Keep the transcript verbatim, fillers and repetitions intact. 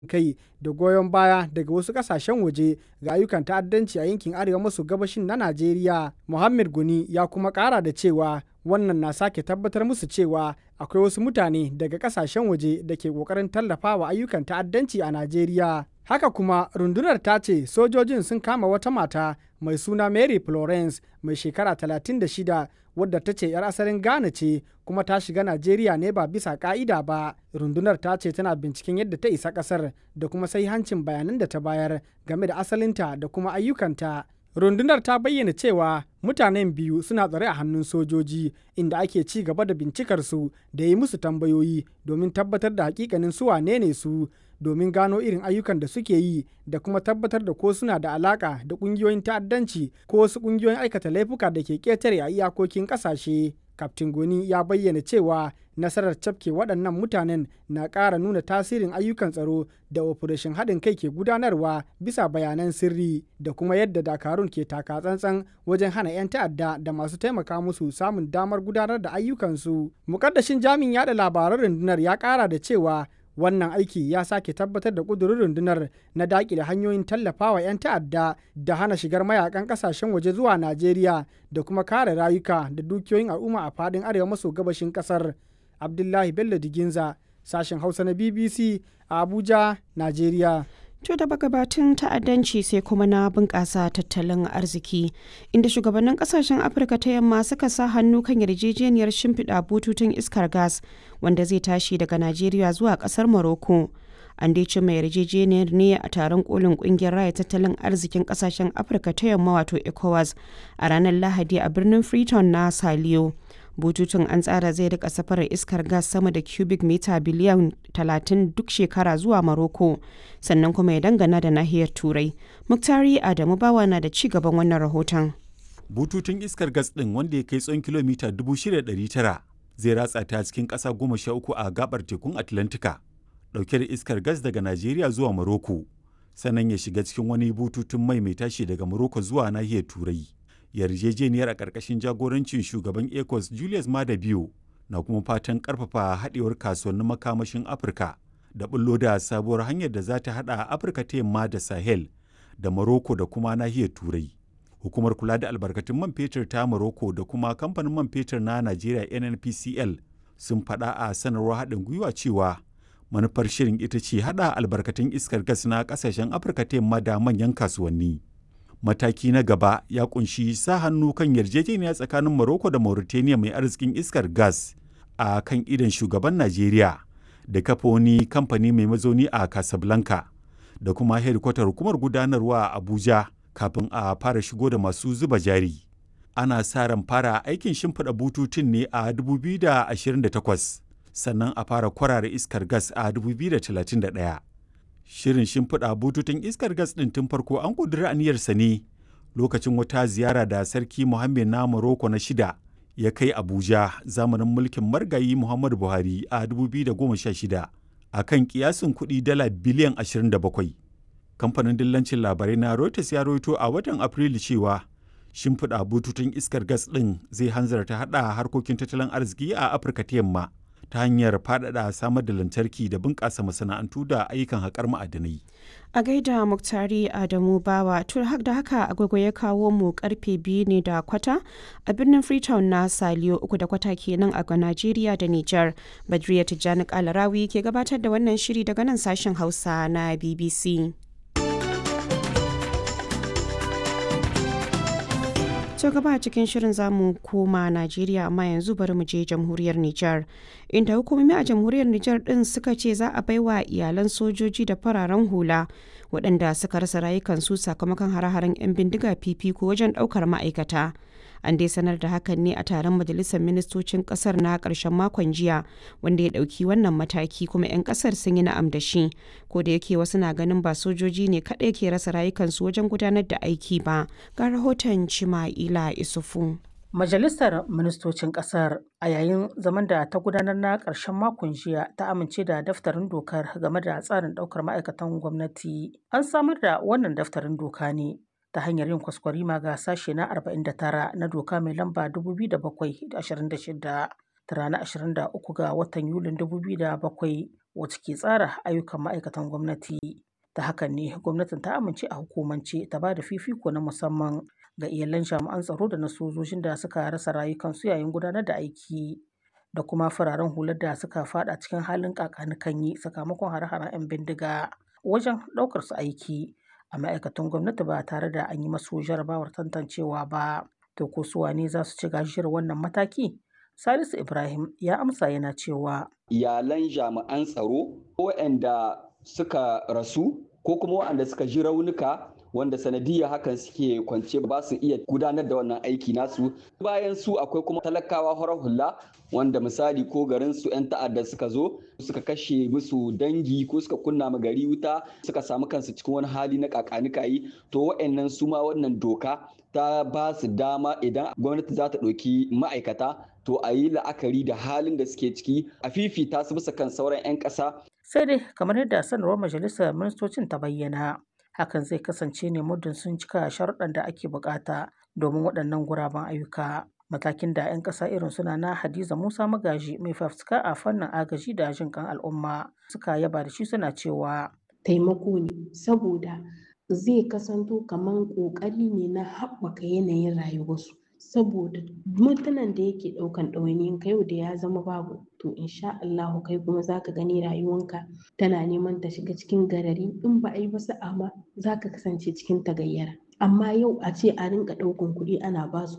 kai da goyon baya daga wasu kasashen waje ga ayyukan ta'addanci a yankin arewa maso gabashin na Najeriya. Muhammad Guni ya kuma kara da cewa wannan na sake tabbatar musu cewa akwai wasu mutane daga kasashen waje da ke kokarin tallafawa ayyukan ta'addanci a Najeriya. Haka kuma rundunar ta ce sojojin sun kama wata mata mai suna Mary Florence mai shekara talatin da shida wadda ta ce 'yar asalin Ghana ce kuma ta shiga Najeriya ne ba bisa ka'ida ba. Rundunar ta ce tana binciken yadda ta isa kasar da kuma sahihancin bayanan da ta bayar game da asalinta da kuma ayyukanta. Rundunar ta bayyana cewa mutanen biyu suna tsare a hannun sojoji inda ake ci gaba da bincikarsu da yi musu tambayoyi domin tabbatar da hakikanin su wane ne su, domin gano irin ayyukan da suke yi da kuma tabbatar da ko suna da alaka da kungiyoyin ta'addanci ko wasu kungiyoyin aikata laifuka da ke ketare a iyakokin kasashe. Kaftin Goni ya bayyana cewa nasarar cafke waɗannan mutanen na ƙara nuna tasirin ayyukan tsaro da operation haɗin kai ke gudanarwa bisa bayanan sirri da kuma yadda dakarun ke taka tsantsan wajen hana 'yan ta'adda da masu taimaka musu samun damar gudanar da ayyukansu. Mukaddashin jami'in yada labaran rundunar ya ƙara da cewa wannan aiki ya sake tabbatar da ƙudurin rundunar na daƙile hanyoyin tallafawa 'yan ta'adda da hana shigar mayakan ƙasashen waje zuwa Najeriya da kuma kare rayuka da dukiyoyin al'umma a faɗin arewa maso gabashin ƙasar. Abdullahi Bello Diginza, sashen Hausa na B B C a Abuja, Najeriya. To da gabatun ta'addanci sai kuma na bunƙasa tattalin arziki inda shugabannin ƙasashen Afirka ta yamma suka sa hannu kan yarjejeniyar shimfiɗa bututun iskar gas wanda zai tashi daga Najeriya zuwa ƙasar Morocco. An dai cimma yarjejeniyar ne a taron kolin ƙungiyar raya tattalin arzikin ƙasashen Afirka ta yamma wato ECOWAS a ranar Lahadi a birnin Freetown na Saliyo. Bututun an tsara zai rika safarar iskar gas sama da cubic mita biliyan talatin duk shekara zuwa Morocco sannan kuma ya dangana da nahiyar Turai. Muktari Adamu Bawa na da ci gaban wannan rahoton. Bututun iskar gas ɗin wanda ya kai tsawon kilomita dubu shida da ɗari tara zai ratsa ta cikin ƙasa goma sha uku a gabar tekun Atlantika ɗauke da iskar gas daga Najeriya zuwa Morocco sannan ya shiga cikin wani bututun mai mai tashi daga Morocco zuwa nahiyar Turai. Yarjejeniyar a ƙarƙashin jagorancin shugaban ECOWAS Julius Maada Bio na kuma fatan ƙarfafa haɗewar kasuwannin makamashin Afirka da bullo da sabuwar hanyar da za ta haɗa Afirka ta yamma da Sahel da Morocco da kuma nahiyar Turai. Hukumar kula da albarkatun man fetur ta Morocco da kuma kamfanin man fetur na Najeriya N N P C L sun faɗa a sanarwar haɗin gwiwa cewa manufar shirin ita ce haɗa albarkatun iskar gas na ƙasashen Afirka ta yamma da manyan kasuwanni. Mataki na gaba ya kunshi sa hannu kan yarjejeniya tsakanin Morocco da Mauritania mai arzikin iskar gas a kan idon shugaban Najeriya da kafa wani kamfani mai mazauni a Casablanca da kuma hedikwatar hukumar gudanarwa a Abuja kafin a fara shigo da masu zuba jari. Ana sa ran fara aikin shimfiɗa bututun ne a dubu biyu da ashirin da takwas sannan a fara kwarara iskar gas a dubu biyu da talatin da ɗaya. Shirin shimfiɗa bututun iskar gas ɗin tun farko an ƙudiri aniyarsa ne lokacin wata ziyara da Sarki Mohammed na Morocco na shida ya kai Abuja zamanin mulkin margayi Muhammadu Buhari a dubu biyu da goma sha shida a kan kiyasin kuɗi dala biliyan ashirin da bakwai. Kamfanin dillancin labarai na Reuters ya rawaito a watan Afrilu cewa shimfiɗa bututun iskar gas ɗin zai hanzarta haɗa harkokin tattalin arziki a Afirka ta yamma ta hanyar faɗaɗa samar da lantarki da bunƙasa masana'antu da ayyukan haƙar ma'adanai. A gaida Muktari Adamu Bawa, to da haka agogo ya kawo mu karfe biyu ne da kwata a birnin Freetown na Saliyo uku da kwata kenan a Najeriya da Nijar. Badriya Tijjani Kalarawi ke gabatar da wannan shiri daga nan sashen Hausa na B B C. To gaba cikin shirin zamu koma Najeriya amma yanzu bari mu je jamhuriyar Nijar inda hukumomi a jamhuriyar Nijar din suka ce za a baiwa iyalan sojoji da fararen hula waɗanda suka rasa rayukansu sakamakon hare-haren 'yan bindiga fifiko wajen ɗaukar ma'aikata. An dai sanar da hakan ne a taron majalisar ministocin kasar na ƙarshen makon jiya wanda ya ɗauki wannan mataki kuma 'yan ƙasar sun yi na'am da shi ko da yake wasu na ganin ba sojoji ne kaɗai ke rasa rayukansu wajen gudanar da aiki ba. Ga rahoton Cima'ila Isufu. Majalisar Ministocin Ƙasar a yayin zaman da ta gudanar na ƙarshen makon jiya ta amince da daftarin dokar game da tsarin ɗaukar ma'aikatan gwamnati. An samar da wannan daftarin doka ne ta hanyar yin kwaskwarima ga sashe na arba'in da tara na doka mai lamba dubu biyu da bakwai da ashirin da shida ta ranar ashirin da uku ga watan Yulin dubu biyu da bakwai wacce ke tsara ayyukan ma'aikatan gwamnati. Ta hakan ne gwamnatin ta amince a hukumance ta ba da fifiko na musamman ga iyalan jami'an tsaro da na sojojin da suka rasa rayukansu yayin gudanar da aiki da kuma fararen hular da suka fada cikin halin kakanikanyi sakamakon hare-haren 'yan bindiga wajen ɗaukar su aiki a ma'aikatan gwamnati ba tare da an yi masu jarabawar tantancewa ba. To ko su wane za su ci gajiyar wannan mataki? Salisu Ibrahim ya amsa yana cewa iyalan jami'an tsaro waɗanda suka rasu ko kuma waɗanda suka ji raunuka wanda sanadiyar hakan suke kwance ba su iya gudanar da wannan aiki nasu. Bayan su akwai kuma talakawa horar hula wanda misali ko garin su 'yan ta'adda suka zo suka kashe musu dangi ko suka kunna ma gari wuta suka samu kansu cikin wani hali na kakanikayi, to waɗannan su ma wannan doka ta ba su dama idan gwamnati za ta ɗauki ma'aikata to a yi la'akari da halin da suke ciki a fifita su bisa kan sauran 'yan ƙasa. Sai dai kamar yadda sanarwar majalisar ministocin ta bayyana, hakan zai kasance ne muddin sun cika sharuɗan da ake bukata domin waɗannan guraben ayyuka. Matakin da 'yan ƙasa irin suna na Hadiza Musa Magaji mai fafutuka a fannin agaji da jin kan al'umma suka yaba da shi suna cewa taimako ne saboda zai kasanto kamar ƙoƙari ne na haɓaka yanayin rayuwarsu. Saboda mutanen da yake ɗaukan ɗawainiyin ka yau da ya zama babu, to insha Allahu kai kuma zaka gani rayuwanka tana neman ta shiga cikin garari, in ba a yi ba sa'a ma zaka kasance cikin tagayyara. Amma yau a ce a rinka ɗaukan kuɗi ana basu